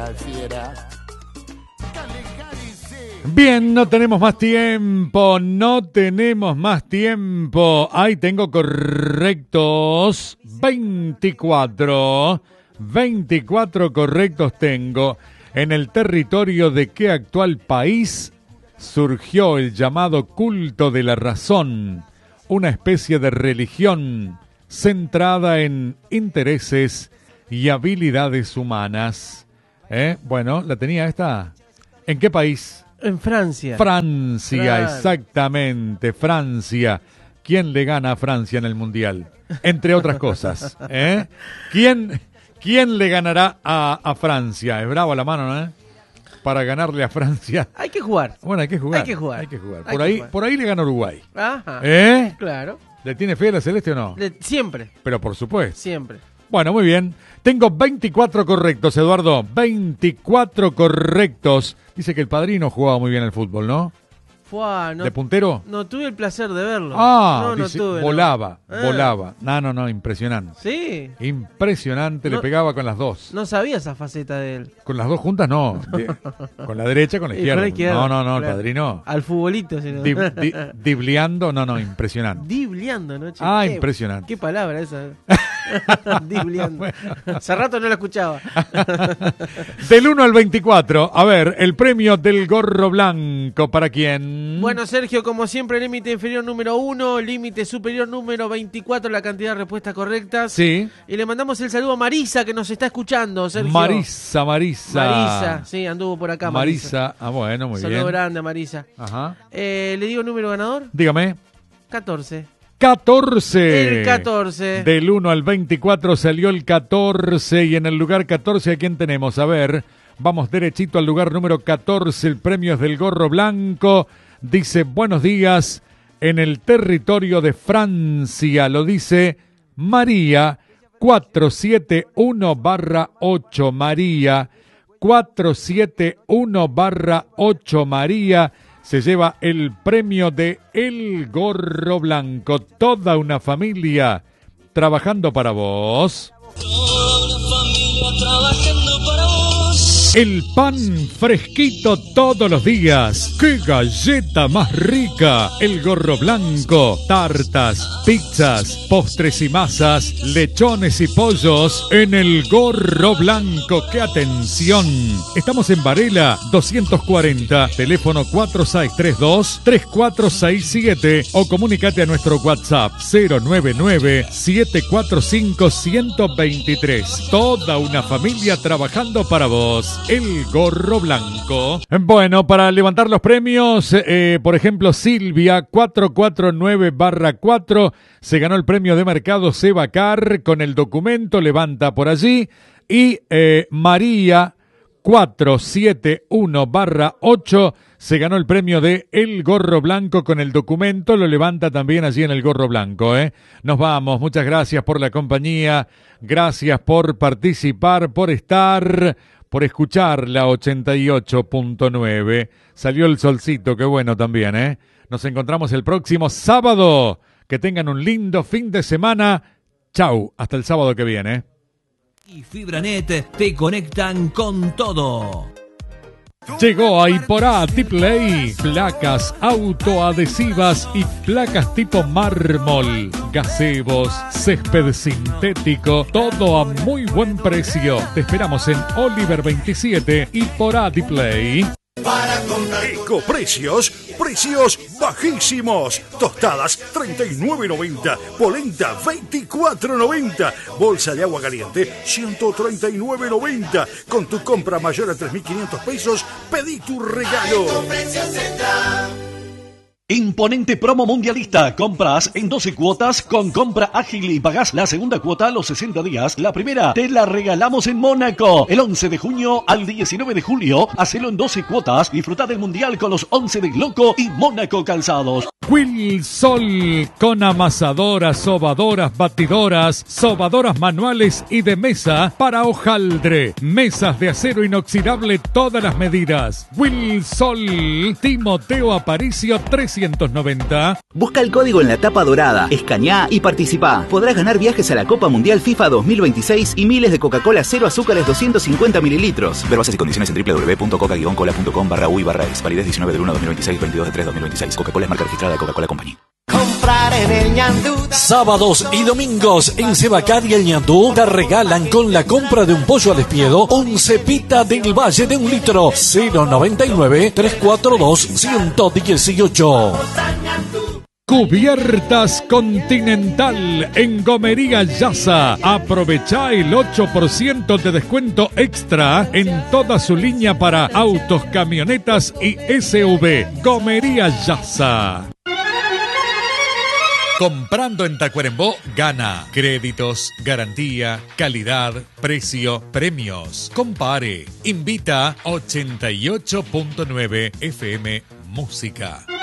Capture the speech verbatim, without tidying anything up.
era, sí era. Bien, no tenemos más tiempo, no tenemos más tiempo. Ahí tengo correctos veinticuatro. veinticuatro correctos tengo. ¿En el territorio de qué actual país surgió el llamado culto de la razón? Una especie de religión centrada en intereses y habilidades humanas. ¿Eh? Bueno, ¿la tenía esta? ¿En qué país? En Francia. Francia, Claro. exactamente, Francia. ¿Quién le gana a Francia en el Mundial? Entre otras cosas. ¿eh? ¿Quién, ¿Quién le ganará a, a Francia? Es bravo la mano, ¿no? Para ganarle a Francia. Hay que jugar. Bueno, hay que jugar. Hay que jugar. Hay que jugar. Hay Por que ahí, jugar. por ahí le gana Uruguay. Ajá. ¿Eh? Claro. ¿Le tiene fe a la Celeste o no? De- siempre, Pero por supuesto. siempre. Bueno, muy bien. Tengo veinticuatro correctos, Eduardo. veinticuatro correctos. Dice que el Padrino jugaba muy bien al fútbol, ¿no? Fua, no, ¿De puntero? no tuve el placer de verlo. Ah, no, no dice, tuve. no. volaba, Ah. volaba. No, no, no, impresionante. Sí. Impresionante, le No- pegaba con las dos. No sabía esa faceta de él. Con las dos juntas no. De- con la derecha, con la Y con izquierda. la izquierda, No, no, no, el claro. Padrino. Al futbolito. sino- Di- di- Dibleando, no, no, impresionante. Dibleando, ¿no? Che, Ah, qué- impresionante. Qué palabra esa. Dibleando. Hace rato no la escuchaba. Del uno al veinticuatro, a ver, el premio del gorro blanco, ¿para quién? Bueno, Sergio, como siempre, límite inferior número uno, límite superior número veinticuatro, la cantidad de respuestas correctas. Sí. Y le mandamos el saludo a Marisa, que nos está escuchando, Sergio. Marisa, Marisa. Marisa, sí, anduvo por acá, Marisa. Marisa, ah, bueno, muy Saludo bien. grande a Marisa. Ajá. Eh, ¿Le digo número ganador? Dígame. catorce. catorce. El catorce. Del uno al veinticuatro salió el catorce. Y en el lugar catorce, ¿a quién tenemos? A ver, vamos derechito al lugar número catorce. El premio es del gorro blanco. Dice, buenos días, en el territorio de Francia. Lo dice María, cuatrocientos setenta y uno barra ocho. María, cuatrocientos setenta y uno barra ocho. María se lleva el premio de El Gorro Blanco. Toda una familia trabajando para vos. Toda la familia trabajando para vos. El pan fresquito todos los días. ¡Qué galleta más rica! El Gorro Blanco. Tartas, pizzas, postres y masas, lechones y pollos en El Gorro Blanco. ¡Qué atención! Estamos en Varela doscientos cuarenta, teléfono cuatro seis tres dos, tres cuatro seis siete o comunícate a nuestro WhatsApp cero nueve nueve, siete cuatro cinco, uno dos tres. Toda una familia trabajando para vos. El Gorro Blanco. Bueno, para levantar los premios, eh, por ejemplo, Silvia, cuatrocientos cuarenta y nueve barra cuatro, se ganó el premio de mercado Sebacar con el documento, levanta por allí. Y eh, María, cuatrocientos setenta y uno barra ocho, se ganó el premio de El Gorro Blanco con el documento, lo levanta también allí en El Gorro Blanco. ¿eh? Nos vamos, muchas gracias por la compañía, gracias por participar, por estar, por escuchar la ochenta y ocho punto nueve. Salió el solcito, qué bueno también. ¿eh? Nos encontramos el próximo sábado. Que tengan un lindo fin de semana. Chau, hasta el sábado que viene. Y Fibranet te conectan con todo. Llegó a Iporá Tiplay, placas autoadhesivas y placas tipo mármol, gazebos, césped sintético, todo a muy buen precio. Te esperamos en Oliver veintisiete, Iporá Tiplay. Ecoprecios, precios bajísimos. Tostadas treinta y nueve noventa, polenta veinticuatro noventa, bolsa de agua caliente ciento treinta y nueve noventa. Con tu compra mayor a tres mil quinientos pesos, pedí tu regalo. Imponente promo mundialista. Compras en doce cuotas con compra ágil y pagás la segunda cuota a los sesenta días. La primera te la regalamos en Mónaco. El once de junio al diecinueve de julio. Hacelo en doce cuotas. Disfruta del mundial con los once de Gloco y Mónaco Calzados. Wilsol, con amasadoras, sobadoras, batidoras, sobadoras manuales y de mesa para hojaldre. Mesas de acero inoxidable, todas las medidas. Wilsol, Timoteo Aparicio trescientos cuatrocientos noventa. Busca el código en la tapa dorada, escaneá y participá. Podrás ganar viajes a la Copa Mundial FIFA dos mil veintiséis y miles de Coca-Cola cero azúcares doscientos cincuenta mililitros. Ver bases y condiciones en doble u doble u doble u punto coca guion cola punto com barra u y barra ex. Validez diecinueve del uno de dos mil veintiséis, veintidós de tres de dos mil veintiséis. Coca-Cola es marca registrada de Coca-Cola Company. Comprar en el Ñandú. Sábados y domingos en Sebacar y el Ñandú te regalan con la compra de un pollo al espiedo un cepita del Valle de un litro. Cero noventa y nueve, trescientos cuarenta y dos, ciento dieciocho. Cubiertas Continental en Gomería Yasa. Aprovecha el ocho por ciento de descuento extra en toda su línea para autos, camionetas y S U V. Gomería Yasa. Comprando en Tacuarembó, gana. Créditos, garantía, calidad, precio, premios. Compare. Invita ochenta y ocho punto nueve F M Música.